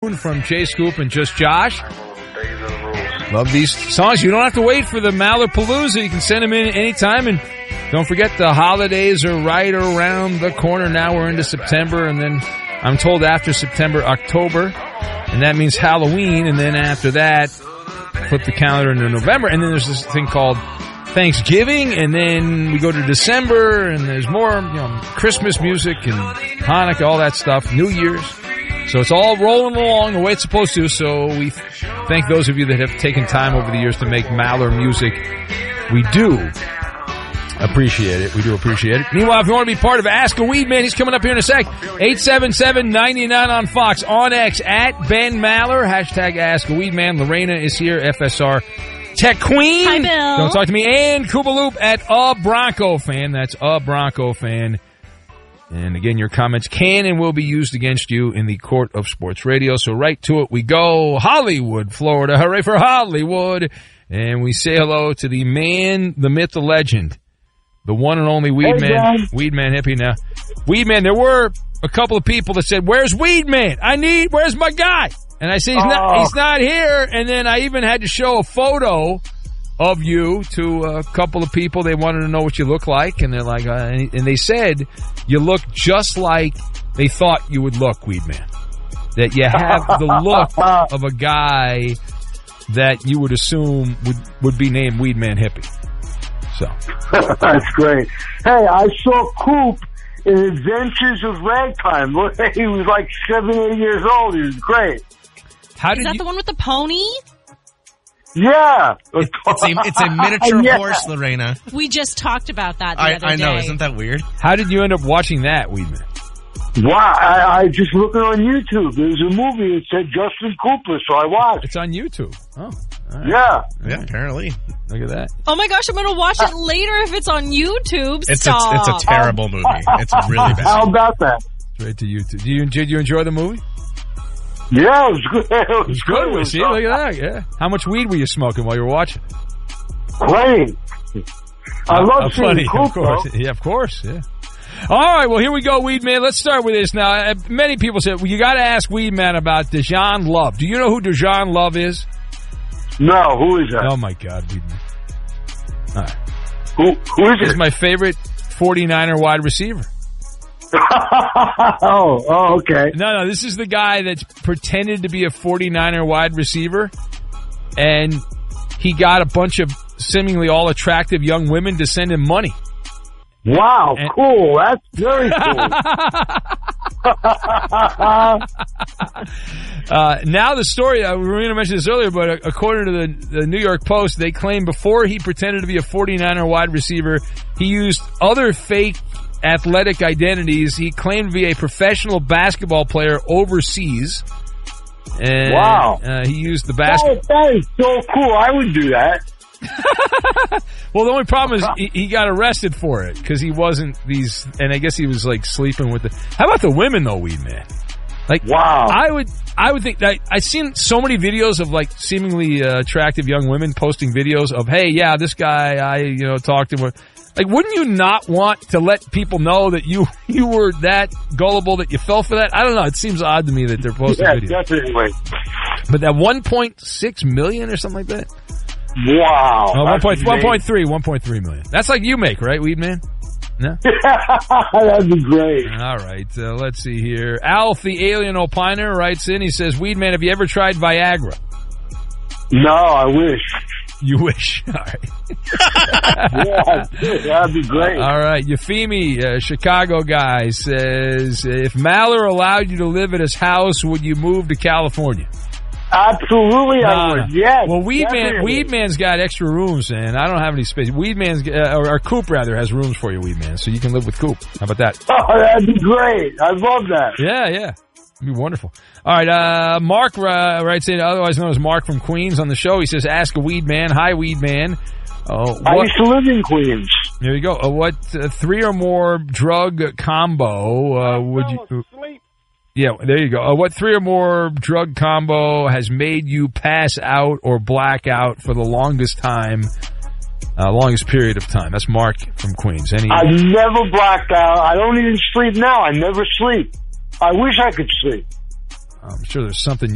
from Jay Scoop and Just Josh. Love these songs. You don't have to wait for the Malapalooza. You can send them in anytime. And don't forget, the holidays are right around the corner. Now we're into September, and then I'm told after September, October, and that means Halloween. And then after that, flip the calendar into November, and then there's this thing called Thanksgiving, and then we go to December, and there's more, Christmas music and Hanukkah, all that stuff, New Year's. So it's all rolling along the way it's supposed to. So we thank those of you that have taken time over the years to make Maller music. We do appreciate it. We do appreciate it. Meanwhile, if you want to be part of Ask a Weed Man, he's coming up here in a sec. 877-99 on Fox, on X, at Ben Maller, hashtag Ask a Weed Man. Lorena is here, FSR Tech Queen. Hi, Bill. Don't talk to me. And Koopaloop at A Bronco Fan. That's A Bronco Fan. And again, your comments can and will be used against you in the court of sports radio. So right to it we go. Hollywood, Florida. Hooray for Hollywood. And we say hello to the man, the myth, the legend, the one and only Weed Man. Guys. Weed Man hippie now. Weed Man, there were a couple of people that said, where's Weed Man? Where's my guy? And I say, he's not here. And then I even had to show a photo of you to a couple of people. They wanted to know what you look like, and they're like, and they said you look just like they thought you would look, Weed Man. That you have the look of a guy that you would assume would be named Weed Man Hippie. So that's great. Hey, I saw Coop in Adventures of Ragtime. Look, he was like 7, 8 years old. He was great. Is that the one with the pony? Yeah. It's a miniature horse, Lorena. We just talked about that the other day. I know. Isn't that weird? How did you end up watching that, Weed Man? Wow. I just looking on YouTube. There's a movie that said Justin Cooper, so I watched. It's on YouTube. Oh. All right. Yeah. Apparently. Look at that. Oh my gosh, I'm going to watch it later if it's on YouTube. It's a terrible movie. It's really bad. How about that? Straight to YouTube. Did you enjoy the movie? Yeah, it was good. It was Good. good. See, look at that. Yeah. How much weed were you smoking while you were watching? Plenty. I love seeing Coop, of course. though. Yeah, of course. Yeah. All right, well, here we go, Weed Man. Let's start with this now. Many people said, well, you got to ask Weed Man about Dejan Love. Do you know who Dejan Love is? No, who is that? Oh, my God, Weed Man. All right. Who is it? He's my favorite 49er wide receiver. Oh, okay. No, this is the guy that's pretended to be a 49er wide receiver, and he got a bunch of seemingly all attractive young women to send him money. Wow, cool. That's very cool. Now the story, we were going to mention this earlier, but according to the New York Post, they claim before he pretended to be a 49er wide receiver, he used other fake athletic identities. He claimed to be a professional basketball player overseas. And, wow. He used the basketball. That is so cool. I would do that. Well, the only problem is he got arrested for it because he wasn't and I guess he was like sleeping with How about the women though, Weed Man? Like, wow. I would think that I've seen so many videos of like seemingly attractive young women posting videos of, hey, yeah, this guy, I talked to him. Like, wouldn't you not want to let people know that you were that gullible that you fell for that? I don't know. It seems odd to me that they're posting videos. Yeah, definitely. But that 1.6 million or something like that? Wow. 1.3 million. That's like you make, right, Weed Man? No? That'd be great. All right. Let's see here. Alf, the alien opiner, writes in. He says, Weed Man, have you ever tried Viagra? No, I wish. You wish. All right. Yeah, that'd be great. All right. Euphemi, Chicago guy, says, if Maller allowed you to live at his house, would you move to California? Absolutely, I would. Yes. Well, Weed Man's got extra rooms, and I don't have any space. Weed Man's, or Coop rather, has rooms for you, Weed Man, so you can live with Coop. How about that? Oh, that'd be great. I'd love that. Yeah. It'd be wonderful. All right, Mark writes in, otherwise known as Mark from Queens on the show. He says, ask a Weed Man. Hi, Weed Man. I used to live in Queens. There you go. What 3 or more drug combo would you... Sleep. Yeah, there you go. What 3 or more drug combo has made you pass out or black out for the longest period of time? That's Mark from Queens. I've never blacked out. I don't even sleep now. I never sleep. I wish I could sleep. I'm sure there's something